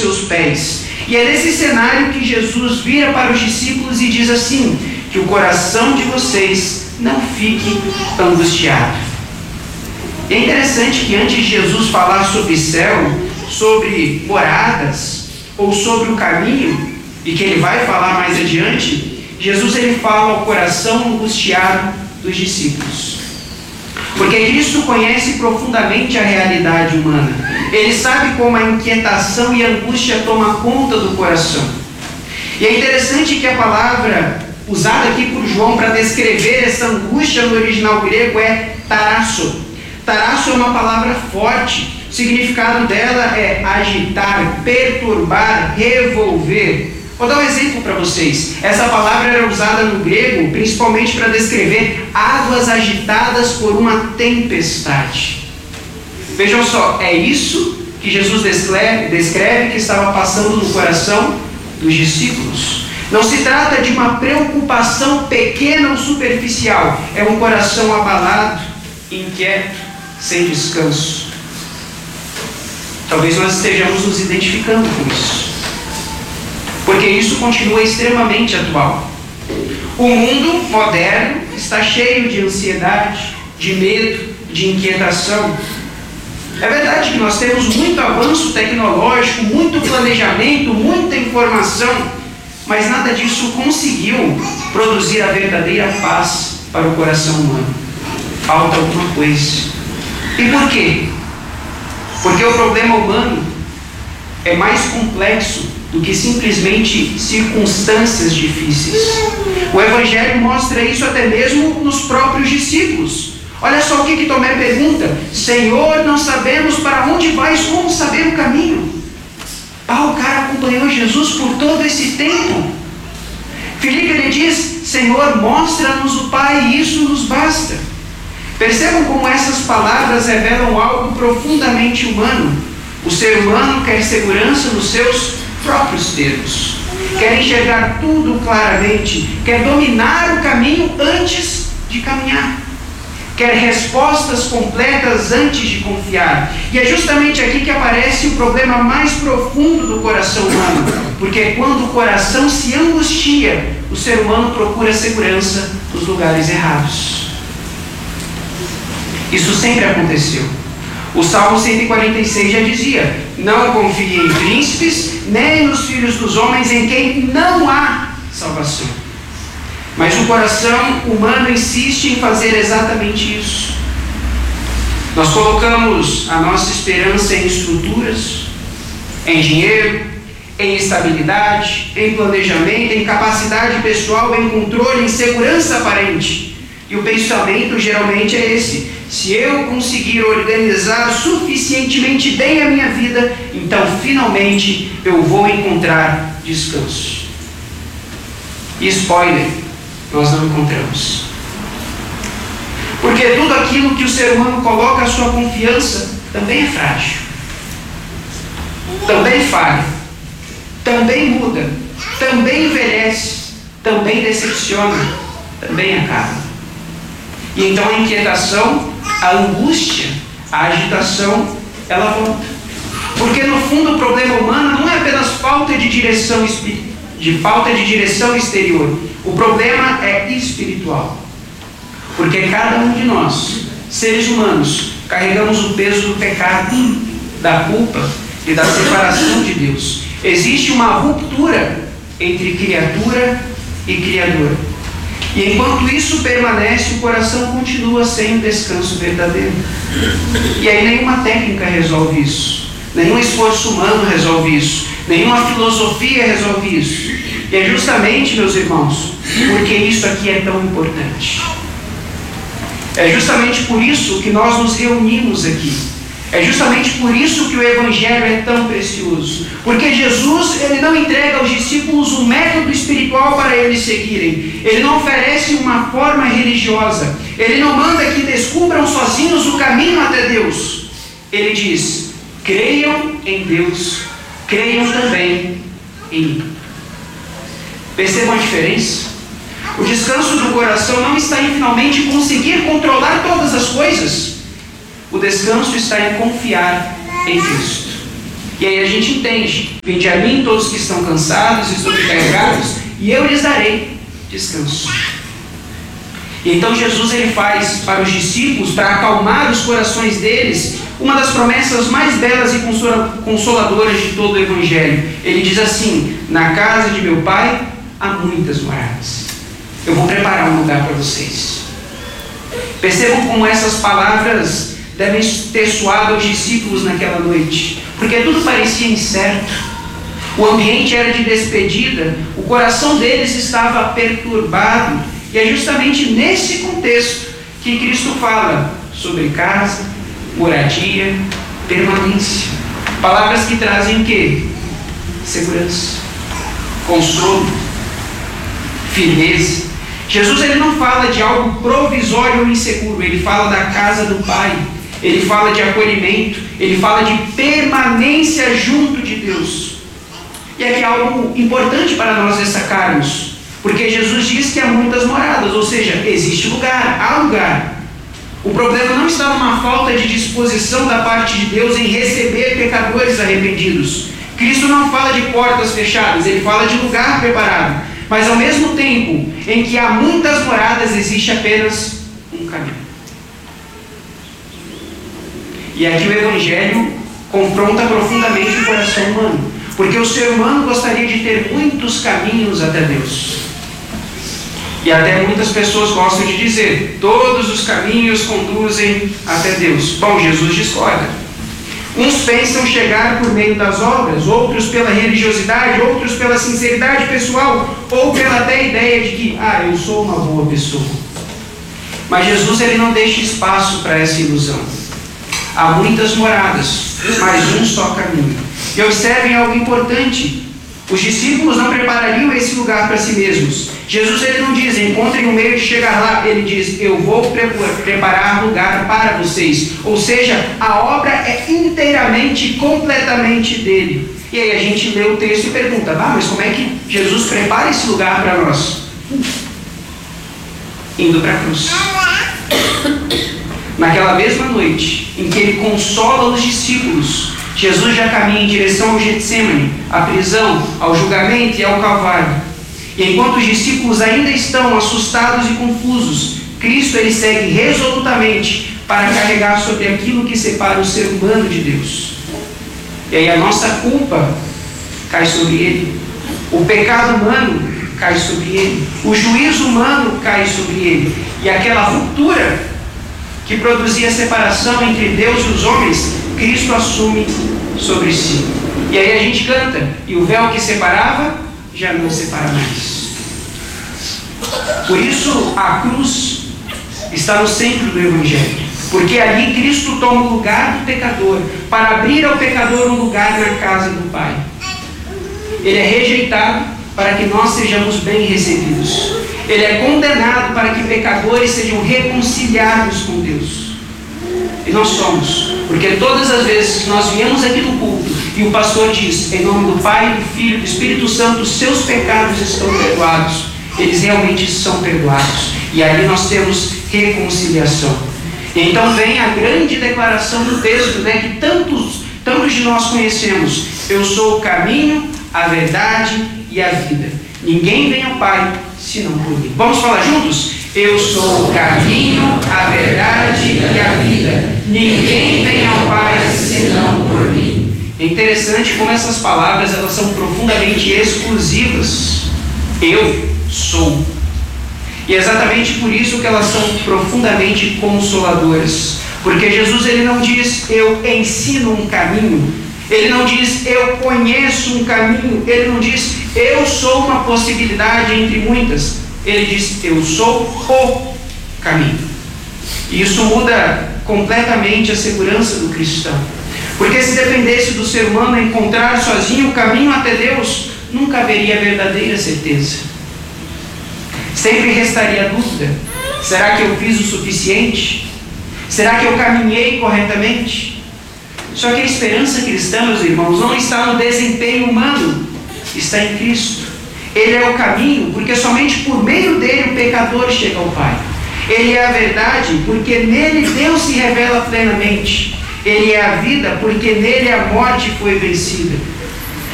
seus pés. E é nesse cenário que Jesus vira para os discípulos e diz assim: que o coração de vocês não fique angustiado. E é interessante que antes de Jesus falar sobre céu, sobre moradas ou sobre o caminho, e que ele vai falar mais adiante, Jesus ele fala ao coração angustiado dos discípulos. Porque Cristo conhece profundamente a realidade humana. Ele sabe como a inquietação e a angústia toma conta do coração. E é interessante que a palavra usada aqui por João para descrever essa angústia no original grego é tarasso. Tarasso é uma palavra forte. O significado dela é agitar, perturbar, revolver. Vou dar um exemplo para vocês. Essa palavra era usada no grego principalmente para descrever águas agitadas por uma tempestade. Vejam só, é isso que Jesus descreve que estava passando no coração dos discípulos. Não se trata de uma preocupação pequena ou superficial. É um coração abalado, inquieto, sem descanso. Talvez nós estejamos nos identificando com isso, porque isso continua extremamente atual. O mundo moderno está cheio de ansiedade, de medo, de inquietação. É verdade que nós temos muito avanço tecnológico, muito planejamento, muita informação, mas nada disso conseguiu produzir a verdadeira paz para o coração humano. Falta alguma coisa. E por quê? Porque o problema humano é mais complexo do que simplesmente circunstâncias difíceis. O Evangelho mostra isso até mesmo nos próprios discípulos. Olha só o que Tomé pergunta: Senhor, não sabemos para onde vais, como saber o caminho? O cara acompanhou Jesus por todo esse tempo. Filipe ele diz: Senhor, mostra-nos o Pai, e isso nos basta. Percebam como essas palavras revelam algo profundamente humano. O ser humano quer segurança nos seus próprios termos, quer enxergar tudo claramente, quer dominar o caminho antes de caminhar, quer respostas completas antes de confiar. E é justamente aqui que aparece o problema mais profundo do coração humano, porque quando o coração se angustia, o ser humano procura segurança nos lugares errados. Isso sempre aconteceu. O Salmo 146 já dizia: não confie em príncipes, nem nos filhos dos homens em quem não há salvação. Mas o coração humano insiste em fazer exatamente isso. Nós colocamos a nossa esperança em estruturas, em dinheiro, em estabilidade, em planejamento, em capacidade pessoal, em controle, em segurança aparente. E o pensamento geralmente é esse: se eu conseguir organizar suficientemente bem a minha vida, então finalmente eu vou encontrar descanso. E spoiler, nós não encontramos. Porque tudo aquilo que o ser humano coloca a sua confiança também é frágil, também falha, também muda, também envelhece, também decepciona, também acaba. E então a inquietação, a angústia, a agitação, ela volta. Porque no fundo o problema humano não é apenas falta de direção exterior. O problema é espiritual. Porque cada um de nós, seres humanos, carregamos o peso do pecado, da culpa e da separação de Deus. Existe uma ruptura entre criatura e Criador. E enquanto isso permanece, o coração continua sem um descanso verdadeiro. E aí nenhuma técnica resolve isso, nenhum esforço humano resolve isso, nenhuma filosofia resolve isso. E é justamente, meus irmãos, porque isso aqui é tão importante. É justamente por isso que nós nos reunimos aqui. É justamente por isso que o Evangelho é tão precioso. Porque Jesus, ele não entrega aos discípulos um método espiritual para eles seguirem. Ele não oferece uma forma religiosa. Ele não manda que descubram sozinhos o caminho até Deus. Ele diz: creiam em Deus, creiam também em mim. Percebam a diferença? O descanso do coração não está em finalmente conseguir controlar todas as coisas. O descanso está em confiar em Cristo. E aí a gente entende: vinde a mim todos que estão cansados e sobrecarregados, e eu lhes darei descanso. E então Jesus ele faz para os discípulos, para acalmar os corações deles, uma das promessas mais belas e consoladoras de todo o Evangelho. Ele diz assim: na casa de meu Pai há muitas moradas. Eu vou preparar um lugar para vocês. Percebam como essas palavras devem ter soado aos discípulos naquela noite, porque tudo parecia incerto, o ambiente era de despedida, o coração deles estava perturbado, e é justamente nesse contexto que Cristo fala sobre casa, moradia, permanência. Palavras que trazem o quê? Segurança, consolo, firmeza. Jesus ele não fala de algo provisório ou inseguro, ele fala da casa do Pai, ele fala de acolhimento, ele fala de permanência junto de Deus. E aqui é algo importante para nós destacarmos, porque Jesus diz que há muitas moradas, ou seja, existe lugar, há lugar. O problema não está numa falta de disposição da parte de Deus em receber pecadores arrependidos. Cristo não fala de portas fechadas, ele fala de lugar preparado. Mas ao mesmo tempo em que há muitas moradas, existe apenas um caminho. E aqui o Evangelho confronta profundamente o coração humano, porque o ser humano gostaria de ter muitos caminhos até Deus. E até muitas pessoas gostam de dizer: todos os caminhos conduzem até Deus. Bom, Jesus discorda. Uns pensam chegar por meio das obras, outros pela religiosidade, outros pela sinceridade pessoal, ou pela até ideia de que, eu sou uma boa pessoa. Mas Jesus ele não deixa espaço para essa ilusão. Há muitas moradas, mas um só caminho. E observem algo importante: os discípulos não preparariam esse lugar para si mesmos. Jesus ele não diz: encontrem um meio de chegar lá. Ele diz: eu vou preparar lugar para vocês. Ou seja, a obra é inteiramente, completamente dele. E aí a gente lê o texto e pergunta: mas como é que Jesus prepara esse lugar para nós? Indo para a cruz. Naquela mesma noite em que ele consola os discípulos, Jesus já caminha em direção ao Getsemane, à prisão, ao julgamento e ao Calvário. E enquanto os discípulos ainda estão assustados e confusos, Cristo ele segue resolutamente para carregar sobre aquilo que separa o ser humano de Deus. E aí a nossa culpa cai sobre ele, o pecado humano cai sobre ele, o juízo humano cai sobre ele, e aquela ruptura que produzia separação entre Deus e os homens, Cristo assume sobre si. E aí a gente canta: e o véu que separava já não separa mais. Por isso a cruz está no centro do Evangelho, porque ali Cristo toma o lugar do pecador para abrir ao pecador um lugar na casa do Pai. Ele é rejeitado para que nós sejamos bem recebidos. Ele é condenado para que pecadores sejam reconciliados com Deus. E nós somos, porque todas as vezes que nós viemos aqui no culto e o pastor diz: em nome do Pai, do Filho e do Espírito Santo, seus pecados estão perdoados, eles realmente são perdoados. E aí nós temos reconciliação. E então vem a grande declaração do texto, que tantos de nós conhecemos: eu sou o caminho, a verdade e a vida. Ninguém vem ao Pai senão por mim. Vamos falar juntos? Eu sou o caminho, a verdade e a vida. Ninguém vem ao Pai senão por mim. É interessante como essas palavras elas são profundamente exclusivas. Eu sou. E é exatamente por isso que elas são profundamente consoladoras. Porque Jesus ele não diz: eu ensino um caminho. Ele não diz: eu conheço um caminho. Ele não diz: eu sou uma possibilidade entre muitas. Ele diz: eu sou o caminho. E isso muda completamente a segurança do cristão. Porque se dependesse do ser humano encontrar sozinho o caminho até Deus, nunca haveria verdadeira certeza. Sempre restaria a dúvida: será que eu fiz o suficiente? Será que eu caminhei corretamente? Só que a esperança cristã, meus irmãos, não está no desempenho humano, está em Cristo. Ele é o caminho, porque somente por meio dele o pecador chega ao Pai. Ele é a verdade, porque nele Deus se revela plenamente. Ele é a vida porque nele a morte foi vencida.